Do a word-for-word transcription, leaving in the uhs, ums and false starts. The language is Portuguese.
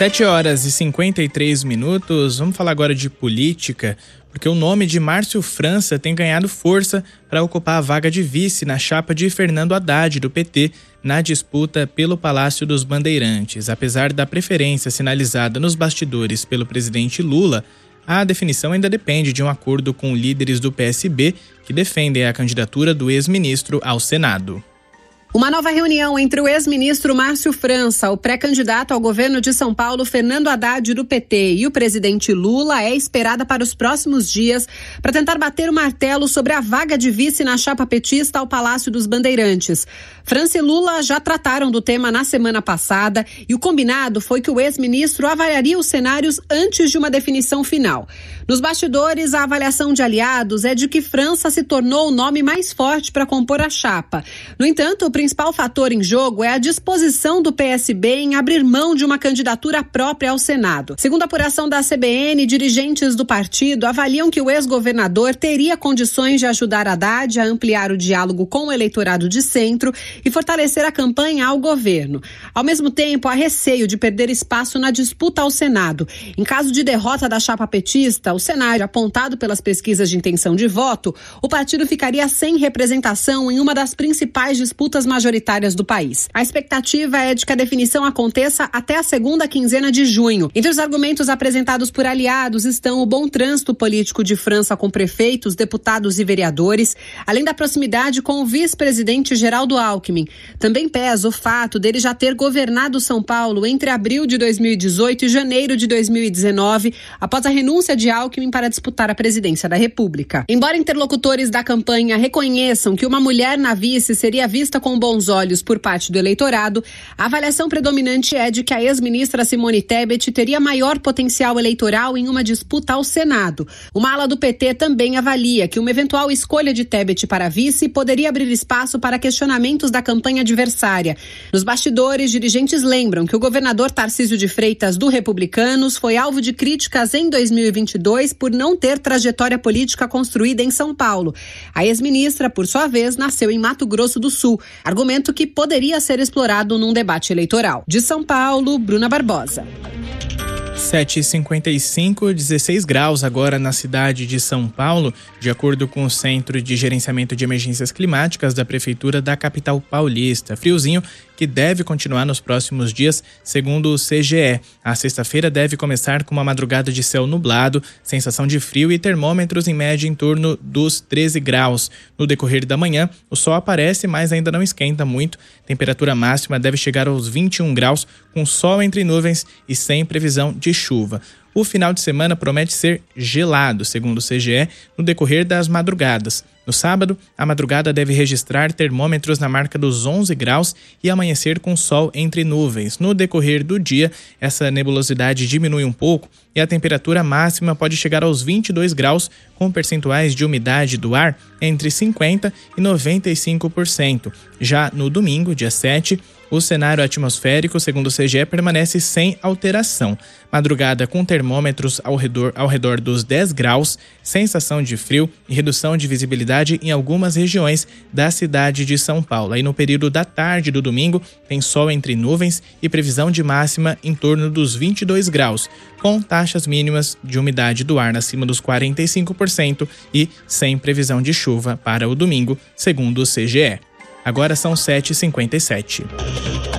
sete horas e cinquenta e três minutos, vamos falar agora de política, porque o nome de Márcio França tem ganhado força para ocupar a vaga de vice na chapa de Fernando Haddad, do P T, na disputa pelo Palácio dos Bandeirantes. Apesar da preferência sinalizada nos bastidores pelo presidente Lula, a definição ainda depende de um acordo com líderes do P S B que defendem a candidatura do ex-ministro ao Senado. Uma nova reunião entre o ex-ministro Márcio França, o pré-candidato ao governo de São Paulo, Fernando Haddad, do P T, e o presidente Lula é esperada para os próximos dias para tentar bater o martelo sobre a vaga de vice na chapa petista ao Palácio dos Bandeirantes. França e Lula já trataram do tema na semana passada e o combinado foi que o ex-ministro avaliaria os cenários antes de uma definição final. Nos bastidores, a avaliação de aliados é de que França se tornou o nome mais forte para compor a chapa. No entanto, o O principal fator em jogo é a disposição do P S B em abrir mão de uma candidatura própria ao Senado. Segundo a apuração da C B N, dirigentes do partido avaliam que o ex-governador teria condições de ajudar Haddad a ampliar o diálogo com o eleitorado de centro e fortalecer a campanha ao governo. Ao mesmo tempo, há receio de perder espaço na disputa ao Senado. Em caso de derrota da chapa petista, o cenário apontado pelas pesquisas de intenção de voto, o partido ficaria sem representação em uma das principais disputas majoritárias do país. A expectativa é de que a definição aconteça até a segunda quinzena de junho. Entre os argumentos apresentados por aliados estão o bom trânsito político de França com prefeitos, deputados e vereadores, além da proximidade com o vice-presidente Geraldo Alckmin. Também pesa o fato dele já ter governado São Paulo entre abril de dois mil e dezoito e janeiro de dois mil e dezenove, após a renúncia de Alckmin para disputar a presidência da República. Embora interlocutores da campanha reconheçam que uma mulher na vice seria vista com bons olhos por parte do eleitorado, a avaliação predominante é de que a ex-ministra Simone Tebet teria maior potencial eleitoral em uma disputa ao Senado. Uma ala do P T também avalia que uma eventual escolha de Tebet para vice poderia abrir espaço para questionamentos da campanha adversária. Nos bastidores, dirigentes lembram que o governador Tarcísio de Freitas, do Republicanos, foi alvo de críticas em dois mil e vinte e dois por não ter trajetória política construída em São Paulo. A ex-ministra, por sua vez, nasceu em Mato Grosso do Sul, argumento que poderia ser explorado num debate eleitoral. De São Paulo, Bruna Barbosa. sete e cinquenta e cinco, dezesseis graus agora na cidade de São Paulo, de acordo com o Centro de Gerenciamento de Emergências Climáticas da Prefeitura da capital paulista. Friozinho que deve continuar nos próximos dias, segundo o C G E. A sexta-feira deve começar com uma madrugada de céu nublado, sensação de frio e termômetros em média em torno dos treze graus. No decorrer da manhã, o sol aparece, mas ainda não esquenta muito. Temperatura máxima deve chegar aos vinte e um graus, com sol entre nuvens e sem previsão de chuva. O final de semana promete ser gelado, segundo o C G E, no decorrer das madrugadas. No sábado, a madrugada deve registrar termômetros na marca dos onze graus e amanhecer com sol entre nuvens. No decorrer do dia, essa nebulosidade diminui um pouco e a temperatura máxima pode chegar aos vinte e dois graus, com percentuais de umidade do ar entre cinquenta por cento e noventa e cinco por cento. Já no domingo, dia sete, o cenário atmosférico, segundo o C G E, permanece sem alteração. Madrugada com termômetros ao redor, ao redor dos dez graus, sensação de frio e redução de visibilidade em algumas regiões da cidade de São Paulo. Aí no período da tarde do domingo, tem sol entre nuvens e previsão de máxima em torno dos vinte e dois graus, com taxas mínimas de umidade do ar acima dos quarenta e cinco por cento e sem previsão de chuva para o domingo, segundo o C G E. Agora são sete e cinquenta e sete.